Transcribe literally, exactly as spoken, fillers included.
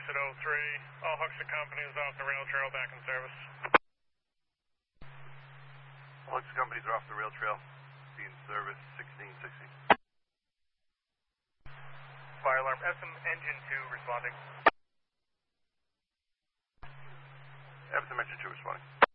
exit oh three. All Huxley companies off the rail trail back in service. All Huxley companies are off the rail trail. Be in service sixteen sixty. Fire alarm S M engine two responding. Epsom engine two responding.